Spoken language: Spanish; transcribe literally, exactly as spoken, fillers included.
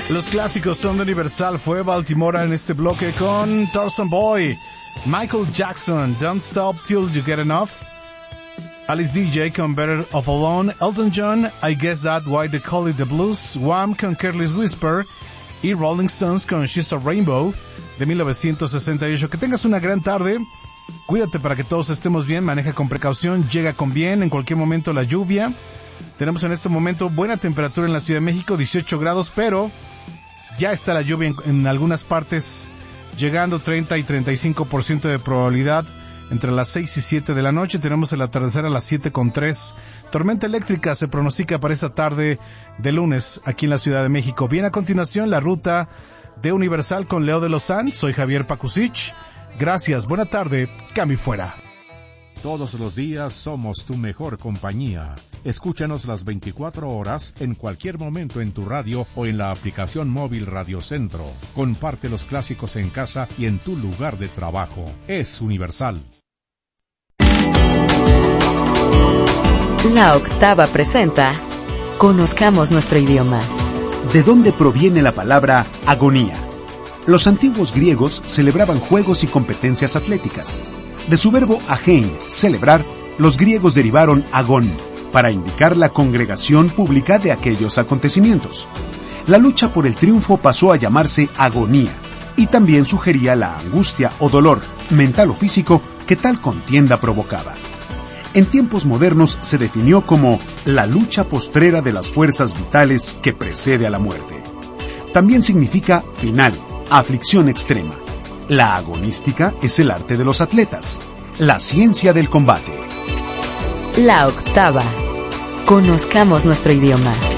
Los clásicos son de Universal. Fue Baltimore en este bloque con Tarzan Boy, Michael Jackson, Don't Stop Till You Get Enough, Alice D J con Better Off Alone, Elton John, I Guess That's Why They Call It The Blues, Wham con Careless Whisper y Rolling Stones con She's a Rainbow de mil novecientos sesenta y ocho. Que tengas una gran tarde. Cuídate para que todos estemos bien, maneja con precaución, llega con bien, en cualquier momento la lluvia. Tenemos en este momento buena temperatura en la Ciudad de México, dieciocho grados, pero ya está la lluvia en, en algunas partes, llegando treinta y treinta y cinco por ciento de probabilidad entre las seis y siete de la noche. Tenemos el atardecer a las siete con tres. Tormenta eléctrica se pronostica para esta tarde de lunes aquí en la Ciudad de México. Bien, a continuación la ruta de Universal con Leo de Lozán. Soy Javier Pakusich. Gracias, buena tarde, cambio fuera. Todos los días somos tu mejor compañía. Escúchanos las veinticuatro horas, en cualquier momento en tu radio o en la aplicación móvil Radio Centro. Comparte los clásicos en casa y en tu lugar de trabajo. Es Universal. La Octava presenta Conozcamos nuestro idioma. ¿De dónde proviene la palabra agonía? Los antiguos griegos celebraban juegos y competencias atléticas. De su verbo agein, celebrar, los griegos derivaron agón, para indicar la congregación pública de aquellos acontecimientos. La lucha por el triunfo pasó a llamarse agonía, y también sugería la angustia o dolor, mental o físico, que tal contienda provocaba. En tiempos modernos se definió como la lucha postrera de las fuerzas vitales que precede a la muerte. También significa final, aflicción extrema. La agonística es el arte de los atletas, la ciencia del combate. La Octava. Conozcamos nuestro idioma.